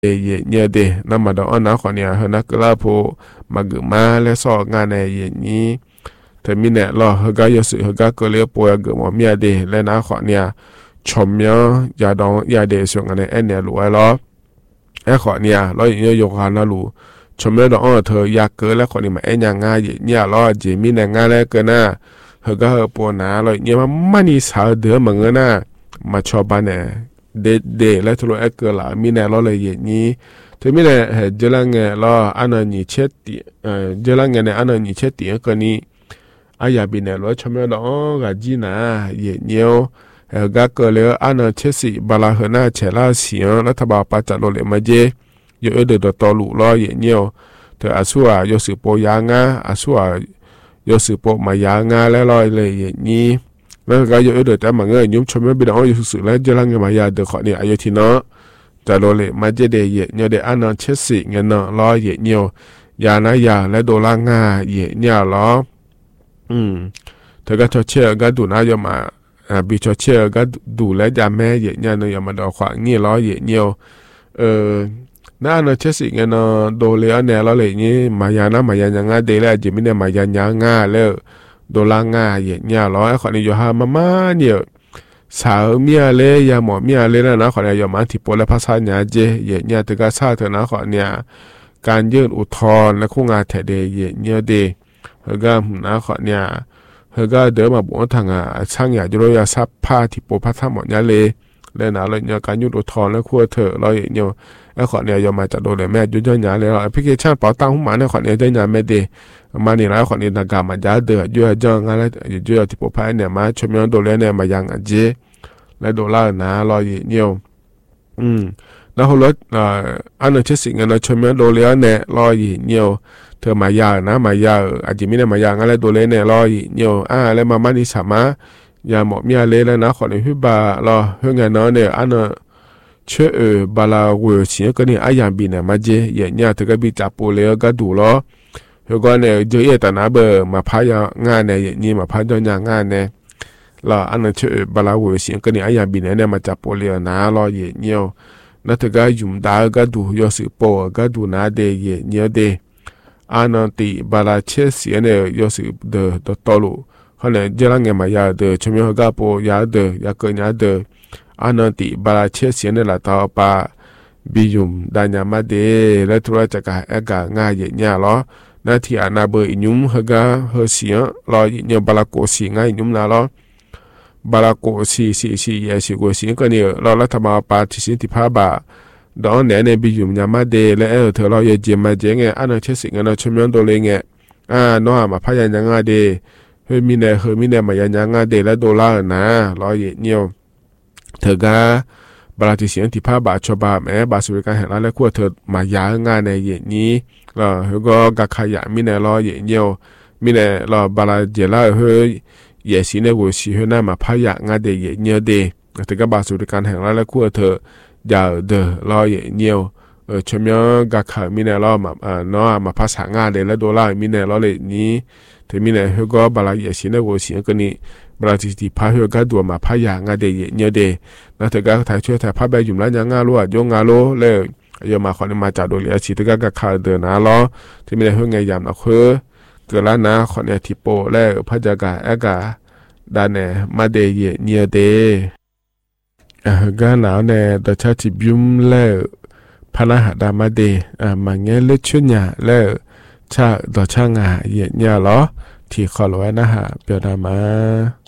ye nye de na ma da ona kwa ni ha na kla po magma le so nga ne ye ni te mi ne lo ha ga yo su ha ga ko le po ya ga mo mi de le na kwa ni chom yo ya dong ya de so nga ne en ne lu lo e kwa ni lo yo yo ha na lu chom yo do thơ ya ke le kwa ni ma en ya nga ye nya lo je mi ne nga le ke na ha ga po na lo nye ma ni sa de ma nga na ma cho ba ne de la tulo ek la mine lo le ye ni te mine jelang lo ana ni cheti jelang ne ana ni cheti ko ni aya bine lo chome lo ga jina ye nyo ga ko le ana chesi bala hna chela sian la taba pa cha lo le ma je yo de do to lu lo ye nyo te asua yo si po yanga asua yo si po ma yanga le lo le ye niแล้วก็อยู่ด้วยแต่มาเงยยุ่งชมไม่ได้อยู่สุดแล้วจะลังเงยมายาเด็กขอเนี่ยอายุที่เนาะแต่โดเลยมาเจเดย์เยเดอันนั้นเช็ดสิเงินเนาะล้อเยี่ยวยานะยาและโดล่างง่าเยี่ยเนี่ยล้อเธอก็ชดเชยก็ดูน่ายมาบิชดเชยก็ดูและยาแม่เยี่ยเนี่ยเนาะยามาดอกขวางงี้ล้อเยี่ยเนี่ยน่าเนาะเช็ดสิเงินเนาะโดเลยอันเนี่ยล้อเลยนี่มายานะมายายังง่าเดย์แล้วจะไม่ได้มายายังง่าแล้วโดล่างง่าเยี่ยเนี่ยล้อไอ้คนนี้อยู่หามาเนี่ยสาวเมียเลยยาหมอเมียเลยนะขอเนี่ยยอมมาที่โปรและภาษาเนี่ยเจเยี่ยเนี่ยถึงก็ทราบเถอะนะขอเนี่ยการยื่นอุทธรณ์และคู่งานแถเดเยี่ยเนี่ยเดเฮก็นะขอเนี่ยเฮก็เดินมาบอกทางช่างอยากจะรู้ยาซับผ้าที่โปรภาษาหมดเนี่ยเลยแล้วนะเลยเนี่ยการยื่นอุทธรณ์และคู่เถอะเราเนี่ยไอ้ขอเนี่ยยอมมาจะโดนเลยแม่ยุ่งยากเลยแอปพลิเคชันเป๋าตังค์หุ้มมาเนี่ยขอเนี่ยได้ยาไม่ดีมานี่แล้วขอเนี่ยนักการมาจ่าเดือดยุ่งยากงานแล้วยุ่งที่โปรภาษาเนี่ยมาชมย้อนโดนเลยเนี่ยมายังเจและโดล่านะรอเนี่ยแล้วรถอันนั้นเช็ดสิ่งนั้นชมย้อนโดเลยเนี่ยรอเนี่ยเธอมายานะมายาอาจจะไม่ได้มายางั้นแล้วโดเลยเนี่ยรอเนี่ยแล้วมานี่สามารถยาหมอมีอะไรแล้วนะขอเนี่ยพี่บารอเพื่อนเนาะเนี่ยอันนั้นเชื่อบาลาเวอร์ชิก็เนี่ยอายังบินเนี่ยมาเจเนี่ยเธอก็บิจับโปเลยก็ดูล้อเพื่อนเนี่ยเจอแต่นะเบอร์มาพายางานเนี่ยนี่มาพายางงานเนี่ยเราอันนั้นเชื่อบาลาเวอร์ชิก็เนี่ยอายังบินเนี่ยมาจับโปเลยนะรอเนี่ยนั่นเธอก็ยุ่มดาก็ดูยอสิโปก็ดูนะเดเนี่ยเดอันนั้นตีบาลาเชื่อเสียเนี่ยยอสิเดอตลุเขาเนี่ยเจริญเงี้ยมายาเดชมยก็โปยาเดยาเกินยาเดอันนั้นตีบาลาเชื่อเสียเนี่ยละต่อปาบิยุมดานยามาเดและธุระจักรเอกง่ายเนี่ยล้อนาที่อานาเบอร์ยุ่มเฮก็เฮเสียรอเนี่ยบาลาโกสีง่ายยุ่มนะล้อบาลาโกสีเยสิโกสีก็เนี่ยเรารัฐบาลปาทิสิทธิภาพดอนเนี่ยบิยุมยามาเดและเธอเราเยเจมาเจงเงอันนั้นเชื่อสิ่งนั้นชมย้อนตัวเลยเงน้องมาพยัญชนะเดเฮมิเนมายัญชนะเดและโดล่านะรอเนี่ยเธอก็บาลาทิเสียงที่ภาพชบาแม้บาสุริการแห่งรัฐและขั้วเธอมายางานในเย็นนี้เฮก็กักขยะมิเนรอเย็นเดียวมิเนรอบาลาเจล่าเฮเยสิเนกุสิเฮน่ามาพยางานเดเย็นเดียวเดแต่ก็บาสุริการแห่งรัฐและขั้วเธอยาวเดรอเย็นเดียวชมยกักขมิเนรอมาน้อมาภาษางานเดและโดล่ามิเนรอเลยนี้แต่มิเนเฮก็บาลาเยสิเนกุสิก็นี้บราติพาเฮก็ดัวมาพยางานเดเยเดนะเธอก็ถ่ายช่วยถ่ายภาพใบยุ่มแล้วยังงาลัวยงงาโลเลยยมาขอมาจากโดเลียชีเธอก็ขาเดินนะล้อที่ไม่ได้เฮงไงยามนะเกิดแล้วนะขอเนี่ยทิโปแล้วพระจักรเอกาดานเนมาเดเยเดก็หนาวเนี่ยแต่ชาติบิมแล้วพระหัดามาเดมาเงี้ยเลือดชุนยาแล้วชาต่อช่างเยล้อที่ขอไว้นะฮะเปียดามา